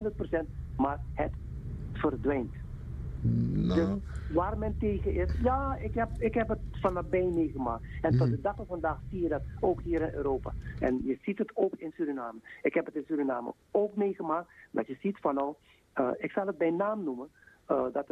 100%, maar het verdwijnt. Nou, Dus waar men tegen is, ja, ik heb het van nabij meegemaakt. En tot de dag van vandaag zie je dat ook hier in Europa. En je ziet het ook in Suriname. Ik heb het in Suriname ook meegemaakt. Dat je ziet van nou, ik zal het bij naam noemen, dat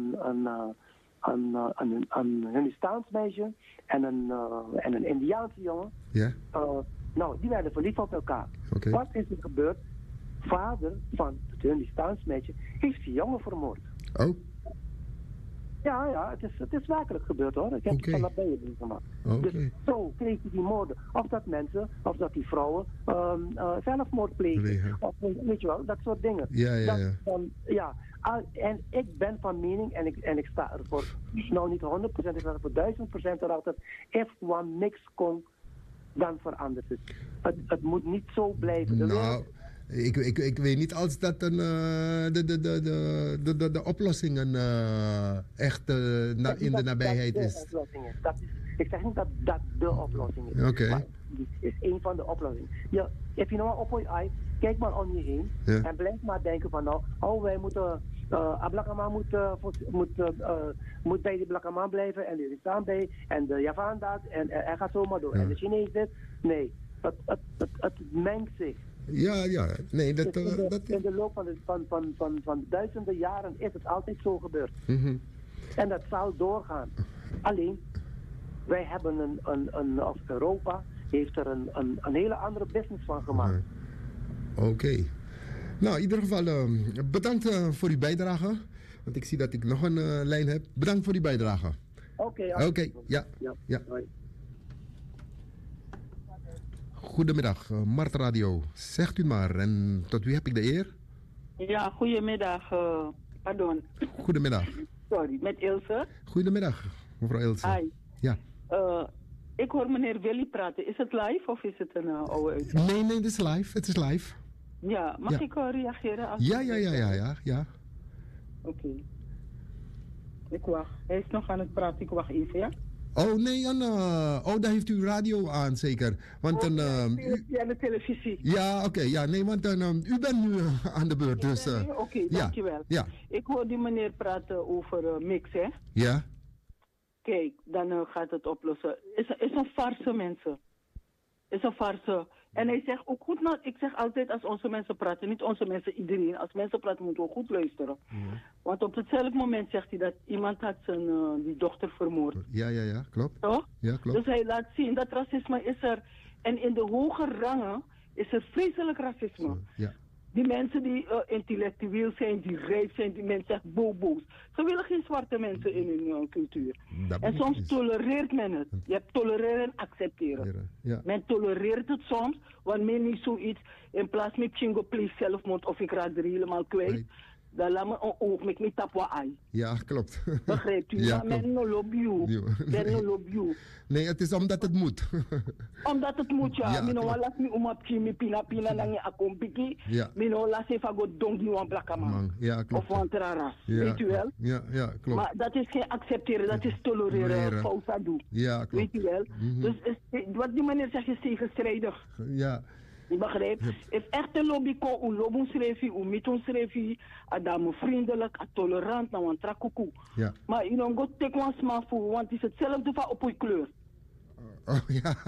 een Hindustaans meisje en een Indiaanse jongen, ja. nou, die werden verliefd op elkaar. Oké. Wat is er gebeurd? Vader van het Hindustaans meisje heeft die jongen vermoord. Oh, Ja, het is werkelijk gebeurd hoor. Ik heb het van nabij meegemaakt. Oké. Dus zo kreeg je die moorden. Of dat die vrouwen zelfmoord plegen. Of weet je wel, dat soort dingen. Ja. En ik ben van mening, en ik sta ervoor, nou niet 100%, ik sta er voor 1000% erachter. If one niks kon, dan verandert het. Het moet niet zo blijven. Nou, ik weet niet als dat de oplossing echt in de nabijheid is. Ik zeg niet dat dat de oplossing is. Oké. Maar het is een van de oplossingen. Ja, if you know op je kijk maar om je heen. Ja. En blijf maar denken van nou, wij moeten... Ablakama moet bij de Blakama blijven en de staan bij en de Javaan dat en hij gaat zomaar door. Ja. En de Chinees dit. Nee, het mengt zich. Ja. Nee, dat in de loop van duizenden jaren is het altijd zo gebeurd. Mm-hmm. En dat zal doorgaan. Alleen, wij hebben of Europa heeft er een hele andere business van gemaakt. Oké. Nou, in ieder geval bedankt voor uw bijdrage. Want ik zie dat ik nog een lijn heb. Bedankt voor die bijdrage. Oké, ja. Goedemiddag, Mart Radio. Zegt u maar, en tot wie heb ik de eer? Ja, goedemiddag. Pardon. Goedemiddag. Sorry, met Ilse. Goedemiddag, mevrouw Ilse. Hi. Ja. Ik hoor meneer Willy praten. Is het live of is het een oude uitzending? Nee, het is live. Het is live. Ja, mag ik reageren? Ja. Oké. Ik wacht. Hij is nog aan het praten. Ik wacht even, ja? Oh nee, daar heeft u radio aan zeker. Want ja, de televisie. Ja, oké. Ja, nee, want u bent nu aan de beurt. Dus, Oké, dankjewel. Ja. Ik hoor die meneer praten over mix, hè? Ja. Kijk, dan gaat het oplossen. Is een farce, mensen. Is een farce. En hij zegt ook goed, nou, ik zeg altijd als onze mensen praten, niet onze mensen, iedereen. Als mensen praten moeten we goed luisteren. Ja. Want op hetzelfde moment zegt hij dat iemand had die dochter vermoord. Ja, klopt. Toch? Ja, klopt. Dus hij laat zien dat racisme is er. En in de hoge rangen is er vreselijk racisme. Ja. Die mensen die intellectueel zijn, die rijk zijn, die mensen echt bobo's. Ze willen geen zwarte mensen in hun cultuur. En soms tolereert men het. Je hebt tolereren en accepteren. Ja. Men tolereert het soms, want men niet zoiets, in plaats van chingo please zelfmoord of ik raak er helemaal kwijt. Dan laat me een oog met me tapwa ai. Ja, klopt. Begrijpt u? Maar men no love you. Nee, het is omdat het moet. Omdat het moet, ja. Mino laat me umapchi, pina nange akompiki. Mino laat even go dongi wan blakaman. Ja, klopt. Of wan traras. Ja, weet u wel? Ja, klopt. Maar dat is geen accepteren, dat is tolereren. Fausa doen. Ja, klopt. Weet u wel? Mm-hmm. Dus wat die meneer zegt is tegenstrijdig. Ja. Je begrijpt? If echte lobby ko, u lobby schreef, u miton schreef, adame vriendelijk, tolerant, nou een trakuku. Ja. Maar je don't go take one small food, want het is hetzelfde van op uw kleur. Wat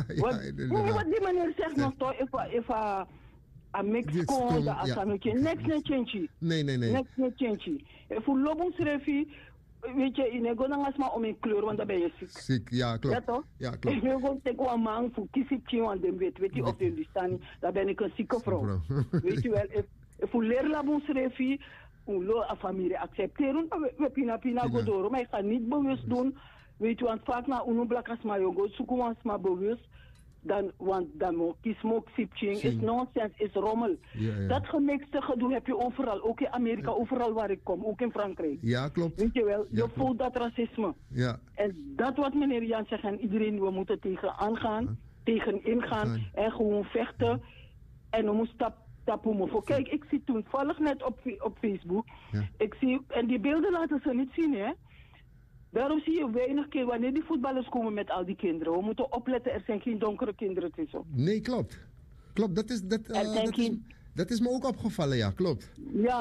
die meneer zegt nog toch, if a mix kon, dat is een next net change. Nee. Next net change. If u lobby schreef, weet je, je gaat dan maar om een kleur, want dan ben je ziek. Ziek, ja, klopt. Ja, toch? Ja, klopt. Ik wil take one man voor kiesje, want dan weet je of je staan, dan ben ik een zieke vrouw. Weet je wel, if u leer labon schreef, u a familie accepteren, we pina go door. Maar ik ga niet bewust doen, weet je, want vaak na unu blakas ma yo go, zoeken we ons maar bewust. Want dan kies mo sipching is nonsens, is rommel. Ja. Dat gemixte gedoe heb je overal, ook in Amerika, overal waar ik kom, ook in Frankrijk. Ja, klopt. Weet je wel, je voelt dat racisme. Ja. En dat wat meneer Jan zegt en iedereen, we moeten tegen ingaan en gewoon vechten. En we moeten tappen voor. Kijk, ik zie toevallig net op Facebook, ik zie, en die beelden laten ze niet zien, hè. Daarom zie je weinig keer wanneer die voetballers komen met al die kinderen. We moeten opletten, er zijn geen donkere kinderen tussen. Nee, klopt. Dat is me ook opgevallen, ja, klopt. Ja.